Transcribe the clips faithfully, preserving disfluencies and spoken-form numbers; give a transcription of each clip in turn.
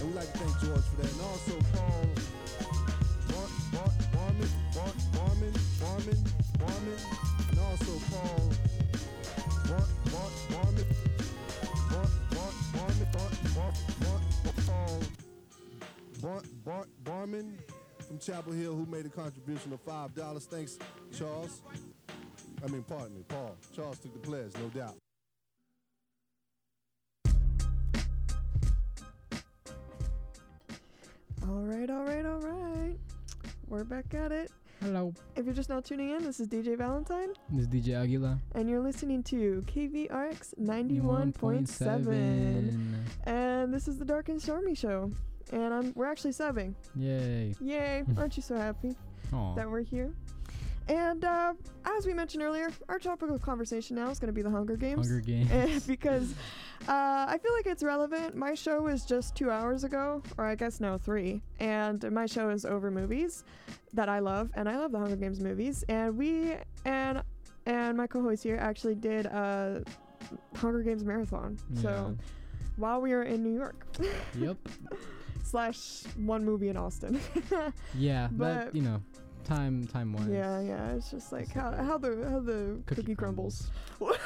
And we like to thank George for that. And also Paul Bar, Bar, Barman, Bar, Barman, Barman, Barman, and also Paul Bar, Bar, Barman, Bar, Bar, Barman, Bar, Bar, Bar, Paul Bar, Bar, Barman from Chapel Hill, who made a contribution of five dollars. Thanks, Charles. I mean, pardon me, Paul. Charles took the pledge, no doubt. All right, all right, all right. We're back at it. Hello. If you're just now tuning in, this is D J Valentine. This is D J Aguila. And you're listening to K V R X ninety-one point seven. And this is the Dark and Stormy Show. And I'm, we're actually subbing. Yay. Yay. Aren't you so happy Aww. that we're here? And uh, as we mentioned earlier, our topic of conversation now is going to be the Hunger Games. Hunger Games. Because uh, I feel like it's relevant. My show was just two hours ago, or I guess no, three. And my show is over movies that I love, and I love the Hunger Games movies. And we and and my co-host here actually did a Hunger Games marathon. Yeah. So while we were in New York. Yep. Slash one movie in Austin. Yeah, but but you know. Time, time wise. Yeah, yeah. It's just like It's how like how the how the cookie, Cookie crumbles. Boom.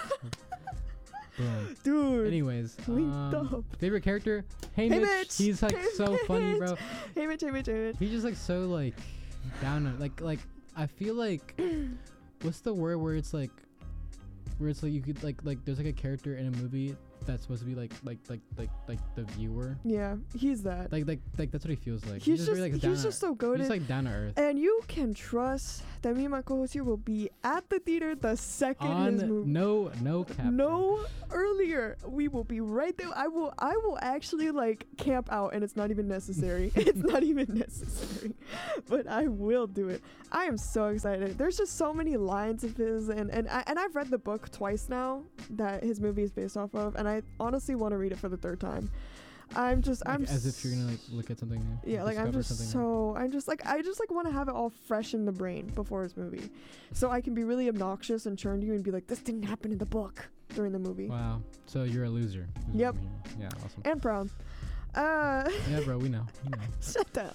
Dude. Anyways, linked um, up. favorite character? Hey, Hey, Mitch. Mitch. He's like Hey, so funny, bro. Hey Mitch, hey Mitch, hey Mitch. He's just like so like down on like like I feel like what's the word where it's like where it's like you could like like there's like a character in a movie that's supposed to be like like like like like the viewer. Yeah, he's that. Like like like that's what he feels like. He's, just, very, like, down he's just to, so goated. He's like down to earth. And you can trust that me and my co-host here will be at the theater the second his On movie. no no cap. No earlier. We will be right there. I will I will actually like camp out, and it's not even necessary. It's not even necessary. But I will do it. I am so excited. There's just so many lines of his, and and I, and I've read the book twice now that his movie is based off of, and I honestly want to read it for the third time. I'm just Like I'm as if you're gonna like look at something new. yeah, like I'm discover just something so I'm just like I just like want to have it all fresh in the brain before his movie, so I can be really obnoxious and churn to you and be like, this didn't happen in the book during the movie. new. Wow. So you're a loser. is what Yep. I'm hearing. Yeah. Awesome. And proud. Uh, Yeah, bro. We know. We know. shut down.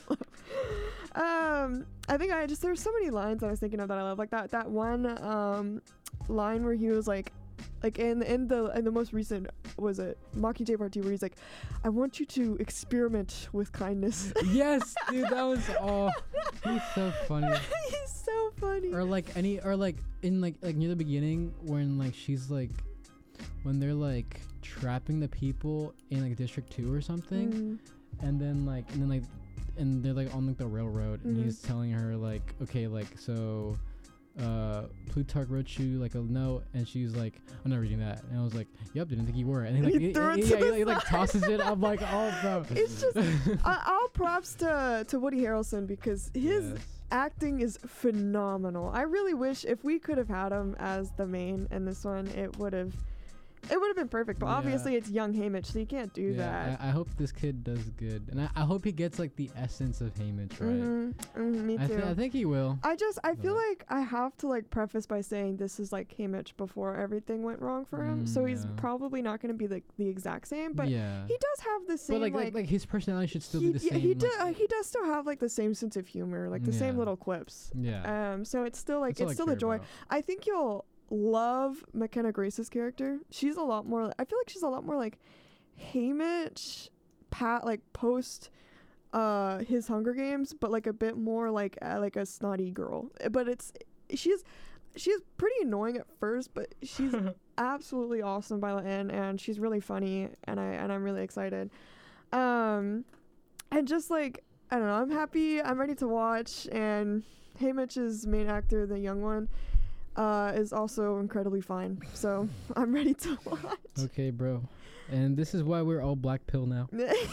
um, I think I just there's so many lines that I was thinking of that I love, like that that one um line where he was like. Like in in the in the most recent was it Mockingjay Part Two, where he's like, I want you to experiment with kindness. Yes, dude. That was oh. He's so funny. He's so funny. Or like any or like in like like near the beginning when like she's like when they're like trapping the people in like District Two or something, Mm. and then like and then like and they're like on like the railroad, and Mhm. he's telling her like, okay, like so. Uh, Plutarch wrote you like a note, and she's like, "I'm not reading that." And I was like, "Yep, didn't think you were." And he like, He he, threw it he- to yeah, the he, he, like side. tosses it. I'm like, "Oh, bro." It's just I, all props to to Woody Harrelson, because his Yes. acting is phenomenal. I really wish if we could have had him as the main in this one, it would have it would have been perfect. But Yeah. obviously it's young Haymitch, so you can't do Yeah, that. I, I hope this kid does good, and I, I hope he gets like the essence of Haymitch, right? Mhm, mhm, me I, too. th- I think he will. I just I feel But- like I have to like preface by saying this is like Haymitch before everything went wrong for him, Mm, so he's yeah. probably not going to be like the exact same, but yeah, he does have the same but like, like, like like his personality should still he, be the yeah, same. he like, do, uh, he does still have like the same sense of humor, like the same Yeah. little quips. yeah, Um, so it's still like That's all it's I still a care joy. about. I think you'll love McKenna Grace's character. She's a lot more. I feel like she's a lot more like Haymitch, Pat, like post uh his Hunger Games, but like a bit more like uh, like a snotty girl. But it's she's she's pretty annoying at first, but she's absolutely awesome by the end, and she's really funny, and I and I'm really excited. Um, and just like I don't know, I'm happy. I'm ready to watch, and Haymitch's main actor, the young one, uh, is also incredibly fine. So I'm ready to watch. Okay, bro. And this is why we're all black pill now.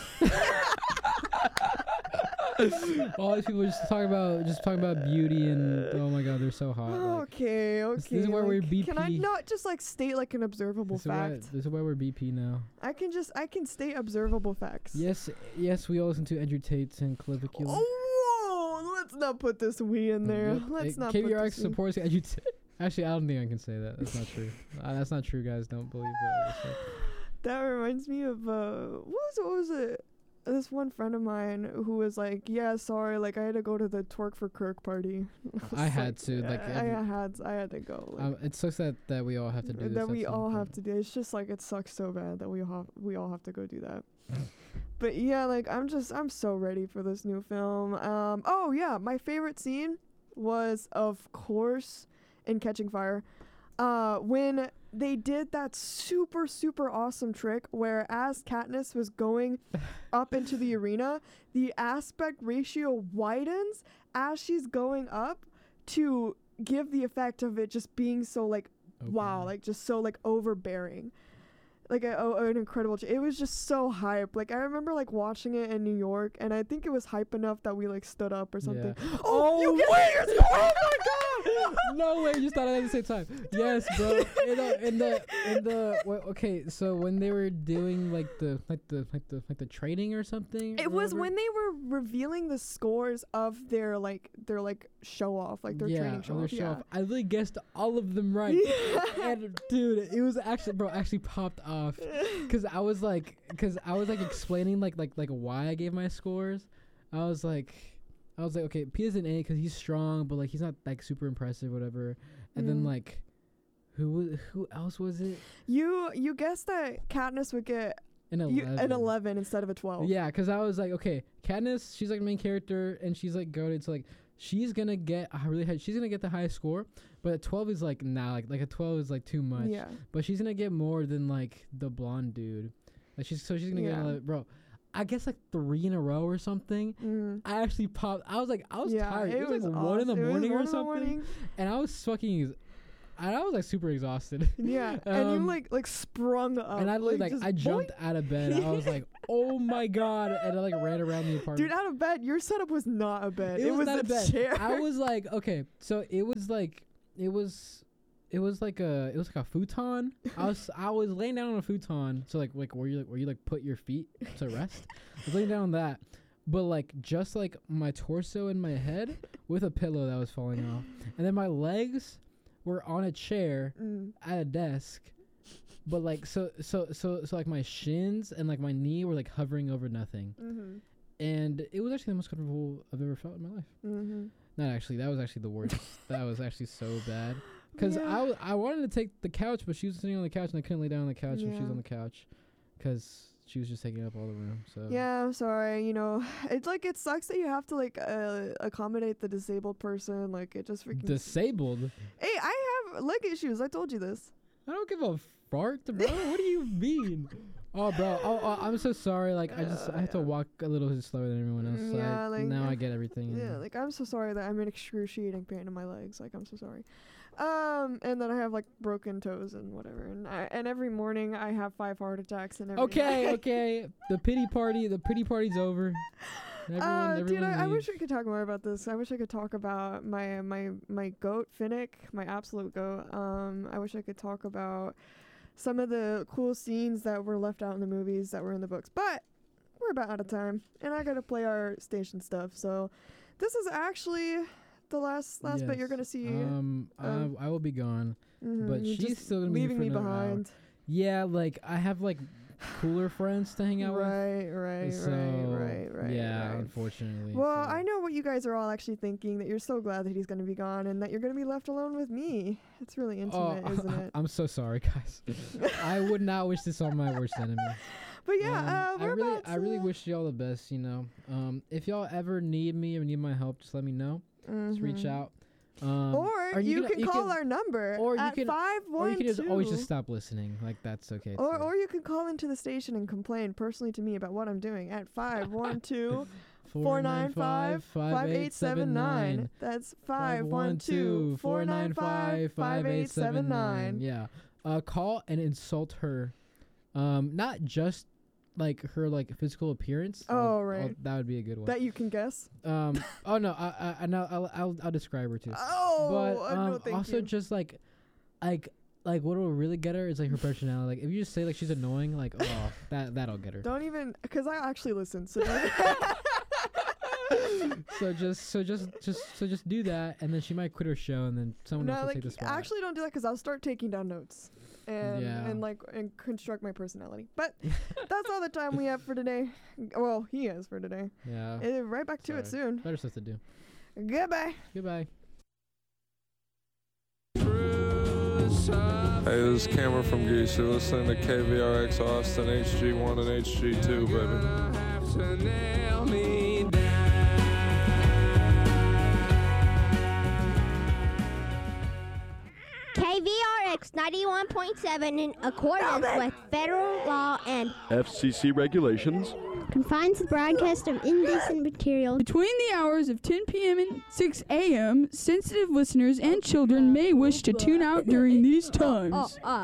All these people just talking about just talking about beauty and oh my god, they're so hot. Like, okay, okay. this- this is why we're like, Can I B P. not just like state like an observable this is, why, fact? this is why we're B P now. I can just I can state observable facts. Yes, yes, we all listen to Andrew Tate's and Clavicular. Oh, whoa, let's not put this we in there. Yep. Let's Hey, not K put V R this X we. supports Andrew Tate. Actually, I don't think I can say that. That's not true. uh, that's not true, guys. Don't believe what I just said. That reminds me of uh, what was it? What was it? this one friend of mine who was like, yeah, sorry, like I had to go to the Twerk for Kirk party. I had to, like, I, every- I had I had to go. Like, Um, it sucks that, that we all have to do this. that we at some all point. have to do. It's just like it sucks so bad that we all have, we all have to go do that. But yeah, like I'm just I'm so ready for this new film. Um oh yeah, my favorite scene was of course in Catching Fire. Uh when they did that super super awesome trick where as Katniss was going up into the arena, the aspect ratio widens as she's going up to give the effect of it just being so like wow, Open. like just so like overbearing. Like a, oh, an incredible ch- it was just so hype. Like I remember like watching it in New York and I think it was hype enough that we like stood up or something. Yeah. Oh, you wait! can see Oh my god! No way! You just thought of it at the same time. Yes, bro. In the in the in the well, okay. So when they were doing like the like the like the like the training or something. It or was whatever. when they were revealing the scores of their like their like show off, like their yeah, training show their off. show Yeah. off. I really guessed all of them right. Yeah. And dude, it was actually bro actually popped off because I was like because I was like explaining like like like why I gave my scores. I was like. I was like, okay, P is an A because he's strong, but like he's not like super impressive, whatever. And then Mm. like, who wa- who else was it? You you guessed that Katniss would get An you, eleven. an eleven instead of a twelve. Yeah, because I was like, okay, Katniss, she's like the main character, and she's like goated. So like, she's gonna get a really high. She's gonna get the highest score, but a twelve is like nah, like like a twelve is like too much. Yeah. But she's gonna get more than like the blonde dude. Like she's so she's gonna get Yeah. an eleven, bro. I guess like three in a row or something. Mm. I actually popped. I was like, I was yeah, tired. It, was, like one in the awesome. It was morning one or in the something, morning. and I was fucking. And I was like super exhausted. Yeah, and you Um, like like sprung up. and I literally like just I jumped boink. out of bed. I was like, oh my god, and I like ran around the apartment. Dude, out of bed. Your setup was not a bed. it, It, was, was not a a bed. chair. I was like, okay, so it was like, it was, it was like a, it was like a futon. I was, I was laying down on a futon. So like, like where you like, where you like put your feet to rest. I was laying down on that, but like just like my torso and my head with a pillow that was falling off, and then my legs were on a chair Mm. at a desk. But like so so so so like my shins and like my knee were like hovering over nothing, Mhm. and it was actually the most comfortable I've ever felt in my life. Mhm. Not actually. That was actually the worst. That was actually so bad. Because Yeah. I, w- I wanted to take the couch, but she was sitting on the couch, and I couldn't lay down on the couch if she was Yeah. on the couch. Because she was just taking up all the room. So Yeah, I'm sorry. You know, it's like it sucks that you have to like uh, accommodate the disabled person. Like it just freaking. Disabled? Hey, I have leg issues. I told you this. I don't give a fart, bro. What do you mean? Oh, bro. Oh, oh, I'm so sorry. Like, I just Uh, I have to yeah. walk a little slower than everyone else. Mm, So yeah, I, like, now uh, I get everything. Yeah, like I'm so sorry that I'm in excruciating pain in my legs. Like I'm so sorry. Um, and then I have like broken toes and whatever. And I, and every morning I have five heart attacks and every Okay, night. okay. The pity party. The pity party's over. Everyone, uh, dude, everyone I, I wish leave. we could talk more about this. I wish I could talk about my my my goat Finnick, my absolute goat. Um, I wish I could talk about some of the cool scenes that were left out in the movies that were in the books. But we're about out of time, and I gotta play our station stuff. So this is actually the last last bit you're Yes. gonna see. Um, um, I, I will be gone. Mhm, but you're she's just still gonna be here leaving for me another hour. behind. Yeah, like I have like cooler friends to hang out with. Right, right, So right, right, right. yeah, right. unfortunately. Well, so. I know what you guys are all actually thinking, that you're so glad that he's going to be gone and that you're going to be left alone with me. It's really intimate, oh, isn't it? I'm so sorry, guys. I would not wish this on my worst enemy. But yeah, Um, uh, I we're really, about I really to- wish y'all the best. You know, um, if y'all ever need me or need my help, just let me know. Just reach Mhm. out. Um, Or, you, can, call our number or you at can- five or you one can just always just two. stop listening. Like that's okay. Or, too. or you can call into the station and complain personally to me about what I'm doing at five one two four nine five five eight seven nine. That's five one two four nine five five eight seven nine. Yeah. Uh, call and insult her. Um, not just like her like physical appearance. I'll- Oh, I'll- right. that would be a good one. That you can guess. Um. oh no. I I, I know. I'll, I'll I'll describe her too. Oh, but uh, um, no, thank also you. just like, like. Like what will really get her is like her personality. Like if you just say like she's annoying, like oh that that'll get her. Don't even, because I actually listen. So don't- so just so just just so just do that, and then she might quit her show, and then someone else no, will like take the spot. actually don't do that because I'll start taking down notes, and Yeah. and like and construct my personality. But that's all the time we have for today. Well, he has for today. Yeah. Uh, right back to it Sorry. soon. Better stuff to do. Goodbye. Goodbye. Hey, this is Cameron from Geese. You're listening to K V R X Austin, H G one and H G two, baby. K V R X ninety-one point seven in accordance with federal law and F C C regulations. confines the broadcast of indecent material. Between the hours of ten p.m. and six a.m., sensitive listeners and children may wish to tune out during these times. uh.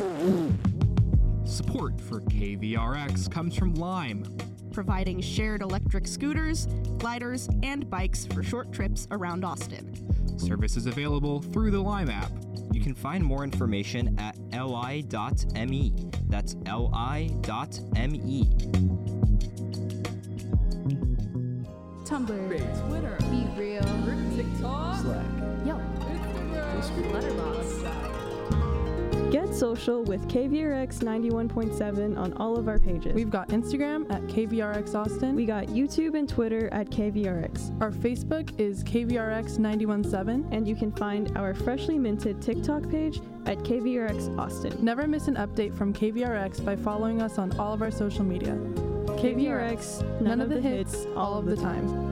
Support for K V R X comes from Lime, providing shared electric scooters, gliders, and bikes for short trips around Austin. Service is available through the Lime app. You can find more information at li dot me. That's li dot me. Tumblr, Twitter, Be Real, TikTok, Slack, Yelp, Instagram, Letterboxd. Get social with K V R X ninety-one point seven on all of our pages. We've got Instagram at K V R X Austin. We got YouTube and Twitter at K V R X. Our Facebook is K V R X ninety-one point seven. And you can find our freshly minted TikTok page at K V R X Austin. Never miss an update from K V R X by following us on all of our social media. K V R X, none, none of the hits, all of the time.